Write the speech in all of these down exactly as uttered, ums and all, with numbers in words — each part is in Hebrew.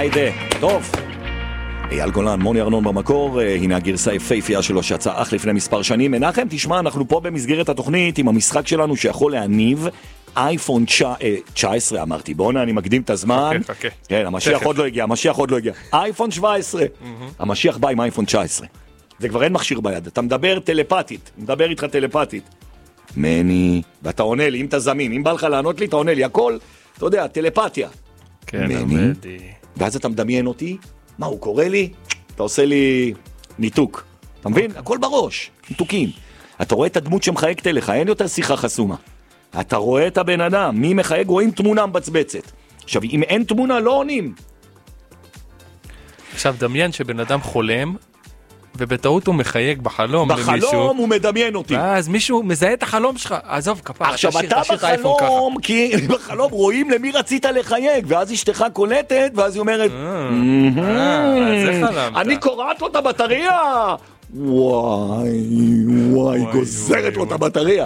היידה, טוב. אייל גולן, מוני ארנון במקור, הנה הגרסה היפהפייה שלו שיצא אך לפני מספר שנים. מנחם, תשמע, אנחנו פה במסגרת התוכנית עם המשחק שלנו שיכול להניב אייפון תשע עשרה, אמרתי, בואו אני מקדים את הזמן. חכה, חכה. כן, המשיח עוד לא הגיע, המשיח עוד לא הגיע. אייפון שבע עשרה, המשיח בא עם אייפון תשע עשרה. זה כבר אין מכשיר ביד, אתה מדבר טלפתית, מדבר איתך טלפתית. מני, ואתה עונה לי, אם אתה זמין, אם בא לך לענות לי, אתה עונה לי, הכל, אתה יודע, טלפתיה. כן, מני, ואז אתה מדמיין אותי, מה הוא קורא לי? אתה עושה לי ניתוק, אתה מבין? הכל בראש, ניתוקים. אתה רואה את הדמות שמחייגת אליך, אין יותר שיחה חסומה. אתה רואה את הבן אדם, מי מחייג, רואים תמונה מבצבצת. עכשיו, אם אין תמונה, לא עונים. עכשיו, דמיין שבן אדם חולם, ובטעות הוא מחייג בחלום למישהו. בחלום הוא מדמיין אותי. אז מישהו מזהה את החלום שלך, עזוב, כפר. עכשיו, אתה בחלום, כי בחלום רואים למי רצית לחייג, ואז אשתך קולטת, ואז היא אומרת, אני קוראת לו את הבטריה. וואי, וואי, גוזרת לו את הבטריה.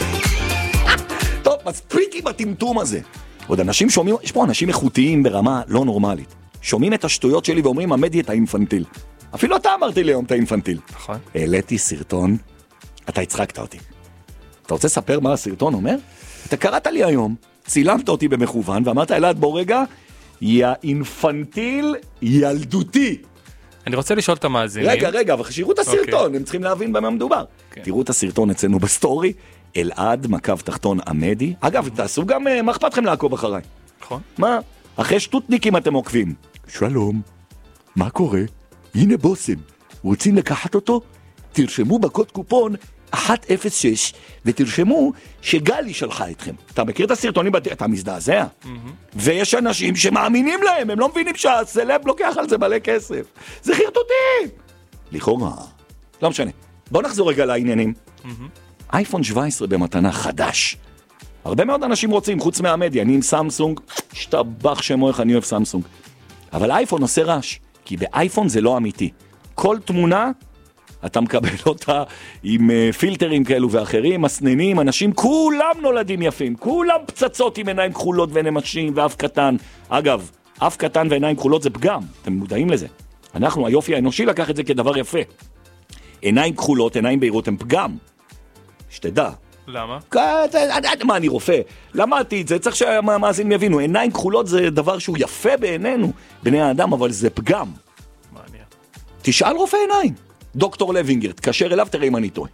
טוב, מספיק עם הטמטום הזה. עוד אנשים שומעים, יש פה אנשים איכותיים ברמה לא נורמלית. שומעים את השטויות שלי ואומרים, עמדי את האינפנטיל. אפילו אתה אמרתי לי היום את האינפנטיל. נכון. העליתי סרטון, אתה הצחקת אותי. אתה רוצה לספר מה הסרטון אומר? אתה קראת לי היום, צילמת אותי במכוון, ואמרת אלעד בוא רגע, יא אינפנטיל ילדותי. אני רוצה לשאול את המאזינים. רגע, רגע, אבל שירו את הסרטון, הם צריכים להבין במה מדובר. תראו את הסרטון אצלנו בסטורי, אלעד מקו תחתון עמדי. אגב, תעשו גם, מה אכפת לכם לעקוב אחריי? נכון. מה? אחרי שטוטניקים אתם עוקבים. שלום, מה קורה? הנה בוסם, רוצים לקחת אותו? תרשמו בקוד קופון אחת אפס שש ותרשמו שגלי שלחה אתכם. אתה מכיר את הסרטונים? אתה מזדעזע? ויש אנשים שמאמינים להם, הם לא מבינים שהסלב לוקח על זה מלא כסף. זה חרטוטים! לכאורה. לא משנה. בואו נחזור רגע לעניינים. אייפון שבע עשרה במתנה חדש. הרבה מאוד אנשים רוצים, חוץ מהמדיה. אני עם סמסונג, שתבח שמו איך אני אוהב סמסונג. אבל אייפון עושה רעש. כי באייפון זה לא אמיתי. כל תמונה, אתה מקבל אותה עם פילטרים כאלו ואחרים, מסננים, אנשים, כולם נולדים יפים, כולם פצצות עם עיניים כחולות ונמשים ואף קטן. אגב, אף קטן ועיניים כחולות זה פגם, אתם מודעים לזה. אנחנו, היופי האנושי לקח את זה כדבר יפה. עיניים כחולות, עיניים בהירות, הם פגם. שתדע. למה? מה, אני רופא? למדתי את זה, צריך שהמאזינים יבינו. עיניים כחולות זה דבר שהוא יפה בעינינו, בני האדם, אבל זה פגם. מעניין. תשאל רופא עיניים. דוקטור לוינגר, תקשר אליו, תראה אם אני טועה.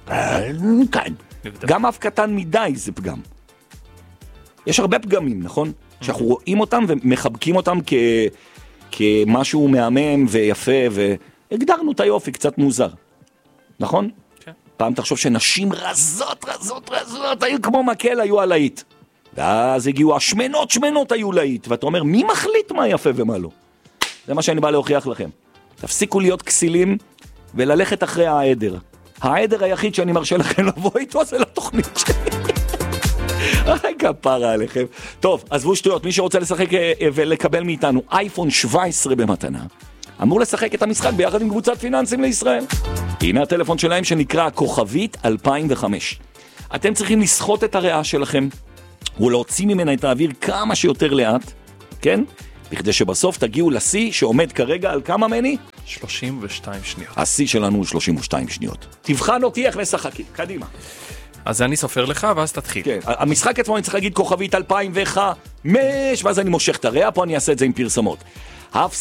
כן. גם אף קטן מדי זה פגם. יש הרבה פגמים, נכון? שאנחנו רואים אותם ומחבקים אותם כמשהו מהמם ויפה, והגדרנו את היופי קצת מוזר. נכון? פעם תחשוב שנשים רזות, רזות, רזות, היו כמו מקל, היו עלאית. ואז הגיעו השמנות, שמנות היו לעית. ואתה אומר, מי מחליט מה יפה ומה לא? זה מה שאני בא להוכיח לכם. תפסיקו להיות כסילים וללכת אחרי העדר. העדר היחיד שאני מרשה לכם לבוא איתו זה לתוכנית שלי. איי כפרה עליכם. טוב, עזבו שטויות, מי שרוצה לשחק ולקבל מאיתנו אייפון שבע עשרה במתנה, אמור לשחק את המשחק ביחד עם קבוצת פיננסים לישראל. הנה הטלפון שלהם שנקרא כוכבית אלפיים וחמש. אתם צריכים לסחוט את הריאה שלכם ולהוציא ממנה את האוויר כמה שיותר לאט, כן? בכדי שבסוף תגיעו לשיא שעומד כרגע על כמה מני? שלושים ושתיים שניות. השיא שלנו הוא שלושים ושתיים שניות. תבחן אותי איך משחקים, קדימה. אז אני סופר לך ואז תתחיל. כן, המשחק עצמו אני צריך להגיד כוכבית אלפיים וחמש, ואז אני מושך את הריאה, פה אני אעשה את זה עם פרסמות. אף